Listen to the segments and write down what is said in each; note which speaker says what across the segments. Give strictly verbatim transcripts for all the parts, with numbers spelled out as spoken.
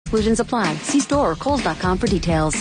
Speaker 1: Exclusions apply. See store or Kohl's dot com for details.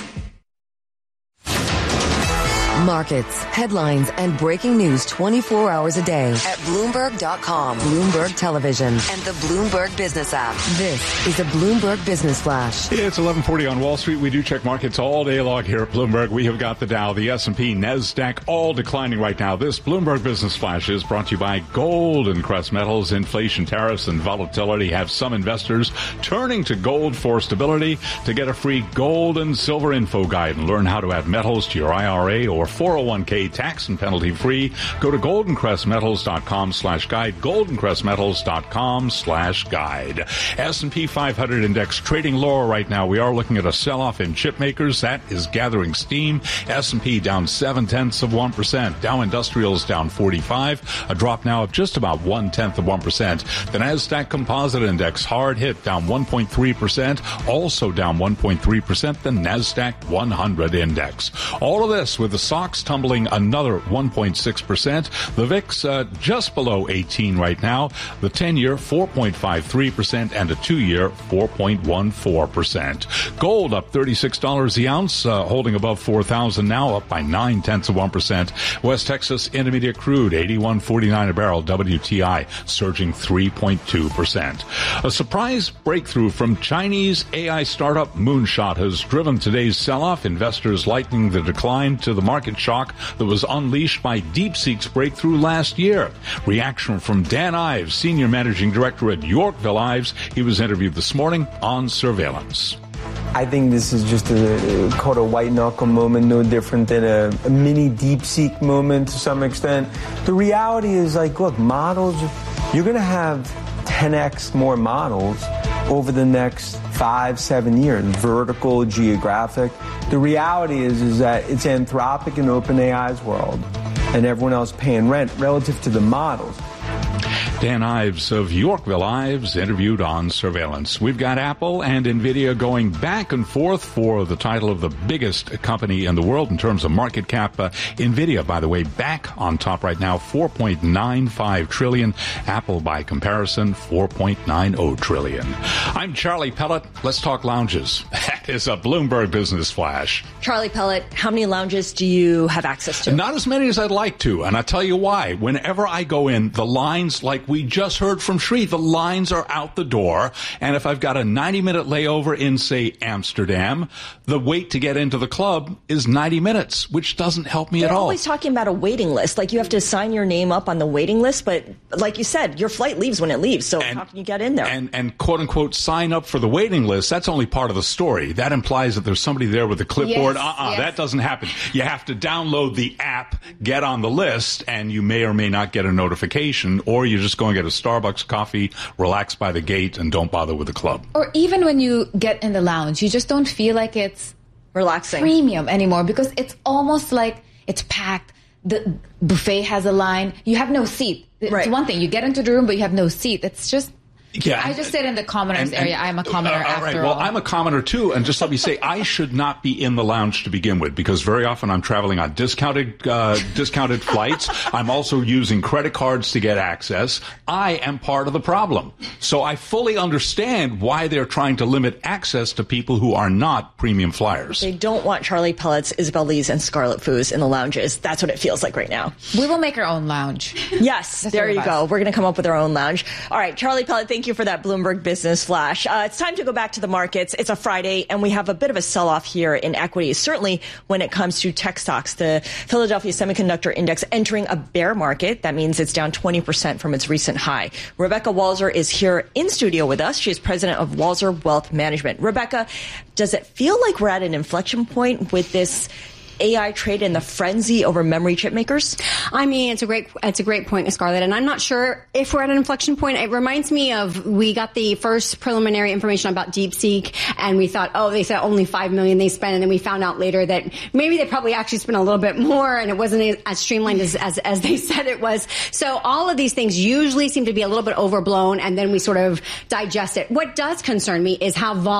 Speaker 2: Markets, headlines, and breaking news twenty-four hours a day at Bloomberg dot com, Bloomberg Television, and the Bloomberg Business app. This is the Bloomberg Business Flash.
Speaker 3: It's eleven forty on Wall Street. We do check markets all day long here at Bloomberg. We have got the Dow, the S and P, NASDAQ, all declining right now. This Bloomberg Business Flash is brought to you by Golden Crest Metals. Inflation, tariffs, and volatility have some investors turning to gold for stability. To get a free gold and silver info guide and learn how to add metals to your I R A or four oh one k tax and penalty free, go to golden crest metals dot com slash guide, golden crest metals dot com slash guide. S and P five hundred index trading lower right now. We are looking at a sell-off in chip makers. That is gathering steam. S and P down seven tenths of one percent. Dow Industrials down forty-five, a drop now of just about one tenth of one percent. The NASDAQ Composite Index hard hit, down one point three percent, also down one point three percent. The NASDAQ one hundred Index. All of this with the S O X tumbling another one point six percent. The V I X uh, just below eighteen right now. The ten-year four point five three percent and a two-year four point one four percent. Gold up thirty-six dollars the ounce, uh, holding above four thousand now, up by nine tenths of one percent. West Texas Intermediate Crude eighty-one forty-nine a barrel. W T I surging three point two percent. A surprise breakthrough from Chinese A I startup Moonshot has driven today's sell-off. Investors likening the decline to the market shock that was unleashed by DeepSeek's breakthrough last year. Reaction from Dan Ives, Senior Managing Director at Yorkville Ives. He was interviewed this morning on Surveillance.
Speaker 4: I think this is just a called a white knuckle moment, no different than a, a mini DeepSeek moment to some extent. The reality is, like, look, models, you're going to have ten x more models over the next five, seven years, vertical, geographic. The reality is, is that it's Anthropic and OpenAI's world, and everyone else paying rent relative to the models.
Speaker 3: Dan Ives of Yorkville Ives interviewed on Surveillance. We've got Apple and NVIDIA going back and forth for the title of the biggest company in the world in terms of market cap. Uh, NVIDIA, by the way, back on top right now, four point nine five trillion dollars. Apple, by comparison, four point nine zero trillion dollars. I'm Charlie Pellet. Let's talk lounges. That is a Bloomberg Business Flash.
Speaker 5: Charlie Pellet, how many lounges do you have access to?
Speaker 3: Not as many as I'd like to, and I'll tell you why. Whenever I go in, the lines, like we just heard from Sri, the lines are out the door. And if I've got a ninety-minute layover in, say, Amsterdam, the wait to get into the club is ninety minutes, which doesn't help me
Speaker 5: They're
Speaker 3: at all.
Speaker 5: They're always talking about a waiting list. Like, you have to sign your name up on the waiting list. But like you said, your flight leaves when it leaves. So and, how can you get in there?
Speaker 3: And, and quote-unquote, sign up for the waiting list, that's only part of the story. That implies that there's somebody there with a clipboard.
Speaker 6: Yes,
Speaker 3: uh-uh,
Speaker 6: yes.
Speaker 3: That doesn't happen. You have to download the app, get on the list, and you may or may not get a notification, or you're just going to get a Starbucks coffee, relax by the gate, and don't bother with the club.
Speaker 6: Or even when you get in the lounge, you just don't feel like it's
Speaker 5: relaxing
Speaker 6: premium anymore, because it's almost like it's packed. The buffet has a line. You have no seat. It's
Speaker 5: right.
Speaker 6: one thing. You get into the room, but you have no seat. It's just...
Speaker 3: Yeah,
Speaker 6: I just sit in the commoners
Speaker 3: and, and,
Speaker 6: area. I'm a commoner
Speaker 3: uh, all
Speaker 6: after
Speaker 3: right.
Speaker 6: all.
Speaker 3: Well, I'm a commoner too, and just let me say, I should not be in the lounge to begin with, because very often I'm traveling on discounted uh, discounted flights. I'm also using credit cards to get access. I am part of the problem. So I fully understand why they're trying to limit access to people who are not premium flyers.
Speaker 5: They don't want Charlie Pellet's, Isabel Lee's, and Scarlet Fu's in the lounges. That's what it feels like right now.
Speaker 6: We will make our own lounge.
Speaker 5: Yes, there you go. We're going to come up with our own lounge. All right, Charlie Pellet, thank you for that Bloomberg Business Flash. Uh, it's time to go back to the markets. It's a Friday, and we have a bit of a sell-off here in equities, certainly when it comes to tech stocks. The Philadelphia Semiconductor Index entering a bear market. That means it's down twenty percent from its recent high. Rebecca Walzer is here in studio with us. She is president of Walzer Wealth Management. Rebecca, does it feel like we're at an inflection point with this A I trade and the frenzy over memory chip makers?
Speaker 7: I mean, it's a great, it's a great point, Scarlett, and I'm not sure if we're at an inflection point. It reminds me of, we got the first preliminary information about DeepSeek, and we thought, oh, they said only five million they spent, and then we found out later that maybe they probably actually spent a little bit more, and it wasn't as streamlined as, as, as they said it was. So all of these things usually seem to be a little bit overblown, and then we sort of digest it. What does concern me is how volatile